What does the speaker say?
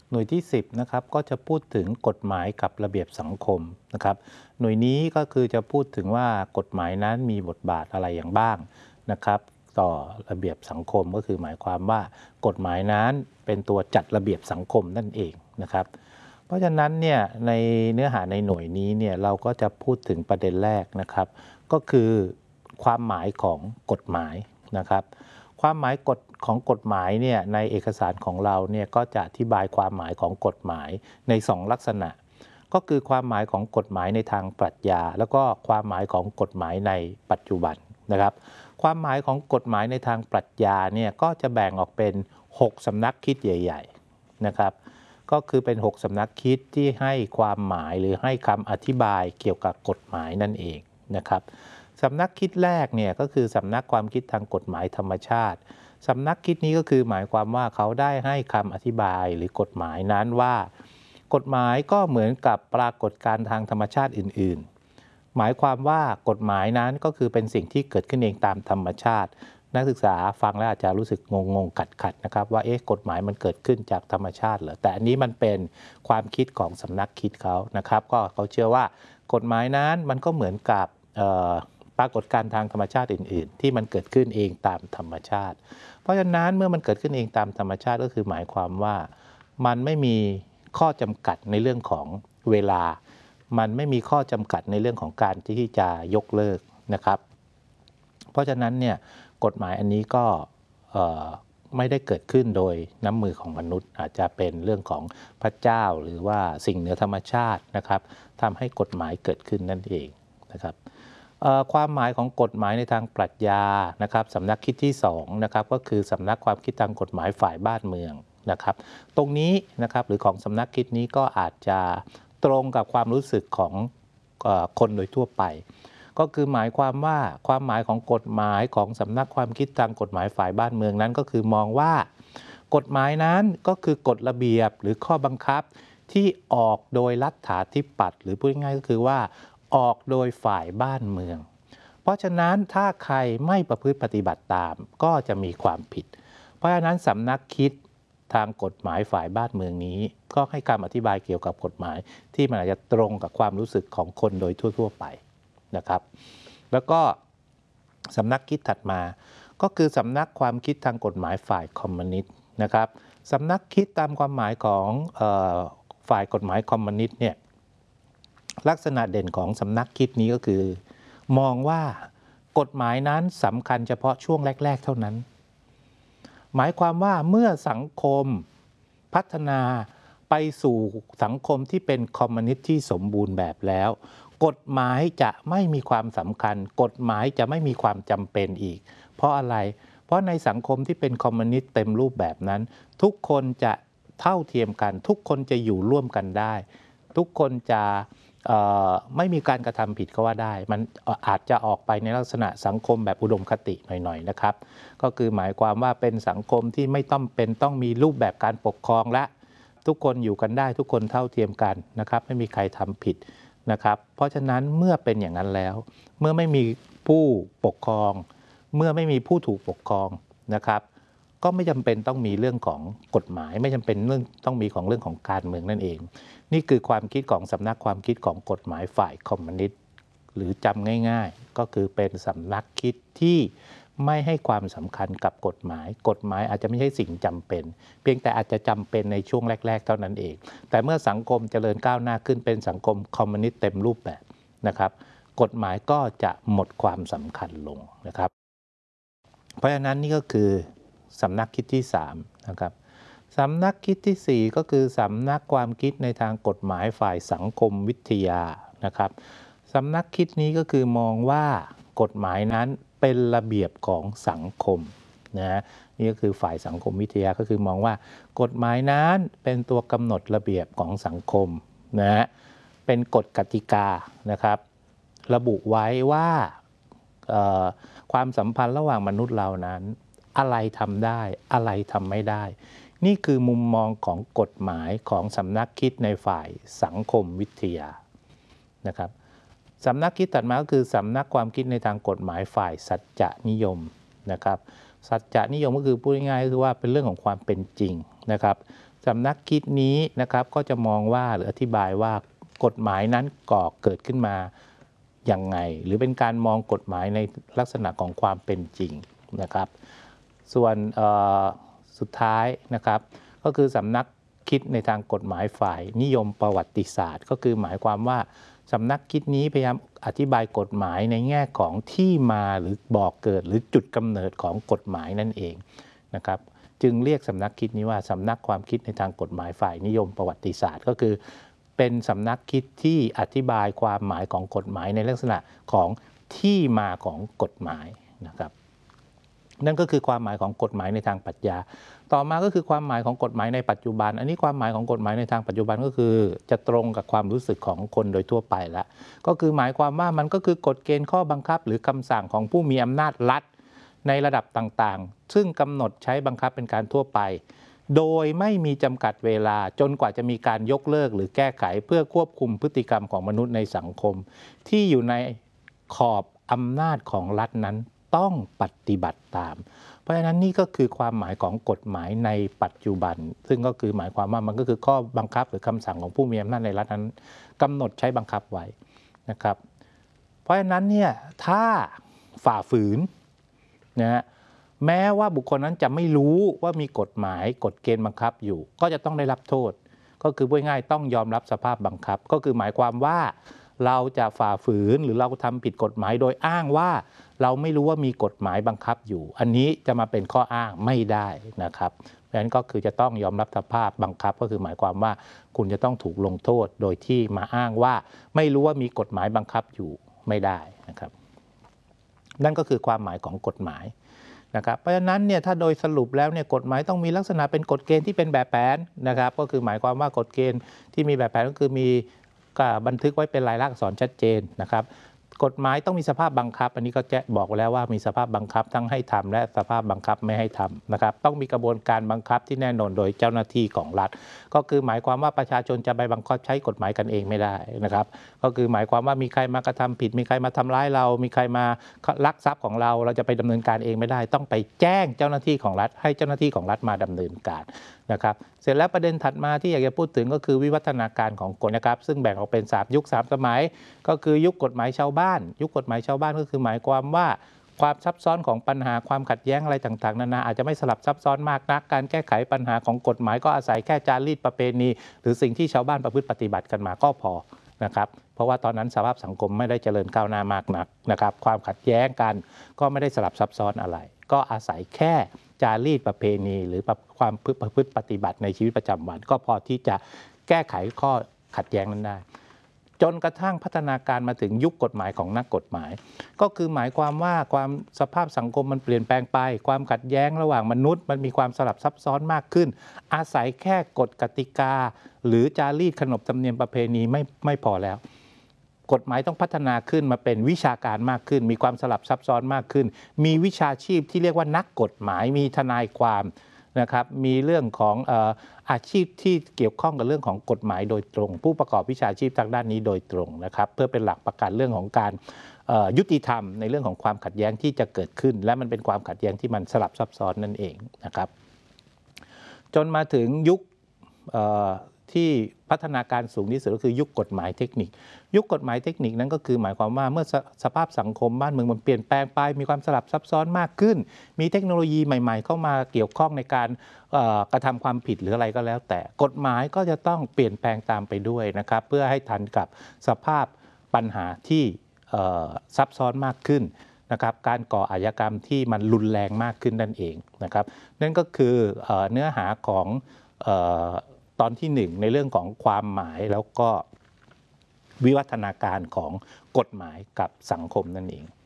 หน่วยที่10นะครับก็จะพูดถึงกฎหมายกับระเบียบสังคมนะครับหน่วยนี้ก็คือจะพูดถึงว่ากฎหมายนั้นมีบทบาทอะไรอย่างบ้างนะครับต่อระเบียบสังคมก็คือหมายความว่ากฎหมายนั้นเป็นตัวจัดระเบียบสังคมนั่นเองนะครับเพราะฉะนั้นเนี่ยในเนื้อหาในหน่วยนี้เนี่ยเราก็จะพูดถึงประเด็นแรกนะครับก็คือความหมายของกฎหมายนะครับความหมายของกฎหมายเนี่ยในเอกสารของเราเนี่ยก็จะอธิบายความหมายของกฎหมายใน2ลักษณะก็คือความหมายของกฎหมายในทางปรัชญาแล้วก็ความหมายของกฎหมายในปัจจุบันนะครับความหมายของกฎหมายในทางปรัชญาเนี่ยก็จะแบ่งออกเป็น6สำนักคิดใหญ่ๆนะครับก็คือเป็น6สำนักคิดที่ให้ความหมายหรือให้คำอธิบายเกี่ยวกับกฎหมายนั่นเองนะครับสำนักคิดแรกเนี่ยก็คือสำนักความคิดทางกฎหมายธรรมชาติสำนักคิดนี้ก็คือหมายความว่าเขาได้ให้คำอธิบายหรือกฎหมายนั้นว่ากฎหมายก็เหมือนกับปรากฏการณ์ทางธรรมชาติอื่นๆหมายความว่ากฎหมายนั้นก็คือเป็นสิ่งที่เกิดขึ้นเองตามธรรมชาตินักศึกษาฟังแล้วอาจจะรู้สึกงงขัดนะครับว่ากฎหมายมันเกิดขึ้นจากธรรมชาติเหรอแต่อันนี้มันเป็นความคิดของสำนักคิดเขานะครับก็เขาเชื่อว่ากฎหมายนั้นมันก็เหมือนกับปรากฏการณ์ทางธรรมชาติอื่นๆที่มันเกิดขึ้นเองตามธรรมชาติเพราะฉะนั้นเมื่อมันเกิดขึ้นเองตามธรรมชาติก็คือหมายความว่ามันไม่มีข้อจำกัดในเรื่องของเวลามันไม่มีข้อจำกัดในเรื่องของการที่จะยกเลิกนะครับเพราะฉะนั้นเนี่ยกฎหมายอันนี้ก็ไม่ได้เกิดขึ้นโดยน้ำมือของมนุษย์อาจจะเป็นเรื่องของพระเจ้าหรือว่าสิ่งเหนือธรรมชาตินะครับทำให้กฎหมายเกิดขึ้นนั่นเองนะครับความหมายของกฎหมายในทางปรัชญานะครับสำนักคิดที่2นะครับก็คือสำนักความคิดทางกฎหมายฝ่ายบ้านเมืองนะครับตรงนี้นะครับหรือของสำนักคิดนี้ก็อาจจะตรงกับความรู้สึกของคนโดยทั่วไปก็คือหมายความว่าความหมายของกฎหมายของสำนักความคิดทางกฎหมายฝ่ายบ้านเมืองนั้นก็คือมองว่ากฎหมายนั้นก็คือกฎระเบียบหรือข้อบังคับที่ออกโดยรัฐาธิปัตย์หรือพูดง่ายๆก็คือว่าออกโดยฝ่ายบ้านเมืองเพราะฉะนั้นถ้าใครไม่ประพฤติปฏิบัติตามก็จะมีความผิดเพราะฉะนั้นสำนักคิดทางกฎหมายฝ่ายบ้านเมืองนี้ก็ให้คำอธิบายเกี่ยวกับกฎหมายที่มันอาจจะตรงกับความรู้สึกของคนโดยทั่วๆไปนะครับแล้วก็สำนักคิดถัดมาก็คือสำนักความคิดทางกฎหมายฝ่ายคอมมิวนิสต์นะครับสำนักคิดตามความหมายของฝ่ายกฎหมายคอมมิวนิสต์เนี่ยลักษณะเด่นของสำนักคิดนี้ก็คือมองว่ากฎหมายนั้นสำคัญเฉพาะช่วงแรกๆเท่านั้นหมายความว่าเมื่อสังคมพัฒนาไปสู่สังคมที่เป็นคอมมิวนิสต์ที่สมบูรณ์แบบแล้วกฎหมายจะไม่มีความสำคัญกฎหมายจะไม่มีความจำเป็นอีกเพราะอะไรเพราะในสังคมที่เป็นคอมมิวนิสต์เต็มรูปแบบนั้นทุกคนจะเท่าเทียมกันทุกคนจะอยู่ร่วมกันได้ทุกคนจะไม่มีการกระทำผิดก็ว่าได้มันอาจจะออกไปในลักษณะสังคมแบบอุดมคติหน่อยๆนะครับก็คือหมายความว่าเป็นสังคมที่ไม่ต้องมีรูปแบบการปกครองและทุกคนอยู่กันได้ทุกคนเท่าเทียมกันนะครับไม่มีใครทำผิดนะครับเพราะฉะนั้นเมื่อเป็นอย่างนั้นแล้วเมื่อไม่มีผู้ปกครองเมื่อไม่มีผู้ถูกปกครองนะครับก็ไม่จำเป็นต้องมีเรื่องของกฎหมายไม่จำเป็นต้องมีของเรื่องของการเมืองนั่นเองนี่คือความคิดของสำนักความคิดของกฎหมายฝ่ายคอมมิวนิสต์หรือจำง่ายๆก็คือเป็นสำนักคิดที่ไม่ให้ความสำคัญกับกฎหมายอาจจะไม่ใช่สิ่งจำเป็นเพียงแต่อาจจะจำเป็นในช่วงแรกๆเท่านั้นเองแต่เมื่อสังคมเจริญก้าวหน้าขึ้นเป็นสังคมคอมมิวนิสต์เต็มรูปแบบนะครับกฎหมายก็จะหมดความสำคัญลงนะครับเพราะฉะนั้นนี่ก็คือสำนักคิดที่3นะครับสำนักคิดที่4ก็คือสำนักความคิดในทางกฎหมายฝ่ายสังคมวิทยานะครับสำนักคิดนี้ก็คือมองว่ากฎหมายนั้นเป็นระเบียบของสังคมนะนี่ก็คือฝ่ายสังคมวิทยาก็คือมองว่ากฎหมายนั้นเป็นตัวกำหนดระเบียบของสังคมนะเป็นกฎกติกานะครับระบุไว้ว่าความสัมพันธ์ระหว่างมนุษย์เรานั้นอะไรทำได้อะไรทำไม่ได้นี่คือมุมมองของกฎหมายของสำนักคิดในฝ่ายสังคมวิทยานะครับสำนักคิดถัดมาก็คือสำนักความคิดในทางกฎหมายฝ่ายสัจจนิยมนะครับสัจจนิยมก็คือพูดง่ายๆก็คือว่าเป็นเรื่องของความเป็นจริงนะครับสสำนักคิดนี้นะครับก็จะมองว่าหรืออธิบายว่ากฎหมายนั้นก่อเกิดขึ้นมาอย่างไงหรือเป็นการมองกฎหมายในลักษณะของความเป็นจริงนะครับส่วนสุดท้ายนะครับก็คือสำนักคิดในทางกฎหมายฝ่ายนิยมประวัติศาสตร์ก็คือหมายความว่าสำนักคิดนี้พยายามอธิบายกฎหมายในแง่ของที่มาหรือบอกเกิดหรือจุดกำเนิดของกฎหมายนั่นเองนะครับจึงเรียกสำนักคิดนี้ว่าสำนักความคิดในทางกฎหมายฝ่ายนิยมประวัติศาสตร์ก็คือเป็นสำนักคิดที่อธิบายความหมายของกฎหมายในลักษณะของที่มาของกฎหมายนะครับนั่นก็คือความหมายของกฎหมายในทางปรัชญาต่อมาก็คือความหมายของกฎหมายในปัจจุบันอันนี้ความหมายของกฎหมายในทางปัจจุบันก็คือจะตรงกับความรู้สึกของคนโดยทั่วไปแล้วก็คือหมายความว่ามันก็คือกฎเกณฑ์ข้อบังคับหรือคำสั่งของผู้มีอำนาจรัฐในระดับต่างๆซึ่งกำหนดใช้บังคับเป็นการทั่วไปโดยไม่มีจำกัดเวลาจนกว่าจะมีการยกเลิกหรือแก้ไขเพื่อควบคุมพฤติกรรมของมนุษย์ในสังคมที่อยู่ในขอบอำนาจของรัฐนั้นต้องปฏิบัติตามเพราะฉะนั้นนี่ก็คือความหมายของกฎหมายในปัจจุบันซึ่งก็คือหมายความว่ามันก็คือข้อบังคับหรือคำสั่งของผู้มีอำนาจในรัฐนั้นกำหนดใช้บังคับไว้นะครับเพราะฉะนั้นเนี่ยถ้าฝ่าฝืนนะแม้ว่าบุคคลนั้นจะไม่รู้ว่ามีกฎหมายกฎเกณฑ์บังคับอยู่ก็จะต้องได้รับโทษก็คือพูดง่ายๆต้องยอมรับสภาพบังคับก็คือหมายความว่าเราจะฝ่าฝืนหรือเราทำผิดกฎหมายโดยอ้างว่าเราไม่รู้ว่ามีกฎหมายบังคับอยู่อันนี้จะมาเป็นข้ออ้างไม่ได้นะครับเพราะฉะนั้นก็คือจะต้องยอมรับสภาพบังคับก็คือหมายความว่าคุณจะต้องถูกลงโทษโดยที่มาอ้างว่าไม่รู้ว่ามีกฎหมายบังคับอยู่ไม่ได้นะครับนั่นก็คือความหมายของกฎหมายนะครับเพราะฉะนั้นเนี่ยถ้าโดยสรุปแล้วเนี่ยกฎหมายต้องมีลักษณะเป็นกฎเกณฑ์ที่เป็นแบบแผนนะครับก็คือหมายความว่ากฎเกณฑ์ที่มีแบบแผนก็คือมีบันทึกไว้เป็นลายลักษณ์อักษรชัดเจนนะครับกฎหมายต้องมีสภาพบังคับอันนี้ก็จะบอกแล้วว่ามีสภาพบังคับทั้งให้ทำและสภาพบังคับไม่ให้ทำนะครับต้องมีกระบวนการบังคับที่แน่นอนโดยเจ้าหน้าที่ของรัฐก็คือหมายความว่าประชาชนจะไปบังคับใช้กฎหมายกันเองไม่ได้นะครับก็คือหมายความว่ามีใครมากระทำผิดมีใครมาทำร้ายเรามีใครมาลักทรัพย์ของเราจะไปดำเนินการเองไม่ได้ต้องไปแจ้งเจ้าหน้าที่ของรัฐให้เจ้าหน้าที่ของรัฐมาดำเนินการนะครับเสร็จแล้วประเด็นถัดมาที่อยากจะพูดถึงก็คือวิวัฒนาการของกฎนะครับซึ่งแบ่งออกเป็น3ยุค3สมัยก็คือยุคกฎหมายชาวบ้านยุคกฎหมายชาวบ้านก็คือหมายความว่าความซับซ้อนของปัญหาความขัดแย้งอะไรต่างๆนานาอาจจะไม่สลับซับซ้อนมากนักการแก้ไขปัญหาของกฎหมายก็อาศัยแค่จารีตประเพณีหรือสิ่งที่ชาวบ้านประพฤติปฏิบัติกันมาก็พอนะครับเพราะว่าตอนนั้นสภาพสังคมไม่ได้เจริญก้าวหน้ามากนักนะครับความขัดแย้งกันก็ไม่ได้สลับซับซ้อนอะไรก็อาศัยแค่จารีตประเพณีหรือความประพฤติปฏิบัติในชีวิตประจำวันก็พอที่จะแก้ไขข้อขัดแย้งนั้นได้จนกระทั่งพัฒนาการมาถึงยุคกฎหมายของนักกฎหมายก็คือหมายความว่าความสภาพสังคมมันเปลี่ยนแปลงไปความขัดแย้งระหว่างมนุษย์มันมีความสลับซับซ้อนมากขึ้นอาศัยแค่กฎกติกาหรือจารีตขนบธรรมเนียมประเพณีไม่พอแล้วกฎหมายต้องพัฒนาขึ้นมาเป็นวิชาการมากขึ้นมีความสลับซับซ้อนมากขึ้นมีวิชาชีพที่เรียกว่านักกฎหมายมีทนายความนะครับมีเรื่องของอาชีพที่เกี่ยวข้องกับเรื่องของกฎหมายโดยตรงผู้ประกอบวิชาชีพทางด้านนี้โดยตรงนะครับเพื่อเป็นหลักประกันเรื่องของการยุติธรรมในเรื่องของความขัดแย้งที่จะเกิดขึ้นและมันเป็นความขัดแย้งที่มันสลับซับซ้อนนั่นเองนะครับจนมาถึงยุคที่พัฒนาการสูงที่สุดก็คือยุคกฎหมายเทคนิคยุคกฎหมายเทคนิคนั้นก็คือหมายความว่าเมื่อสภาพสังคมบ้านเมืองมันเปลี่ยนแปลงไปมีความสลับซับซ้อนมากขึ้นมีเทคโนโลยีใหม่ๆเข้ามาเกี่ยวข้องในการกระทำความผิดหรืออะไรก็แล้วแต่กฎหมายก็จะต้องเปลี่ยนแปลงตามไปด้วยนะครับเพื่อให้ทันกับสภาพปัญหาที่ซับซ้อนมากขึ้นนะครับการก่ออาชญากรรมที่มันรุนแรงมากขึ้นนั่นเองนะครับนั่นก็คือเนื้อหาของตอนที่1ในเรื่องของความหมายแล้วก็วิวัฒนาการของกฎหมายกับสังคมนั่นเอง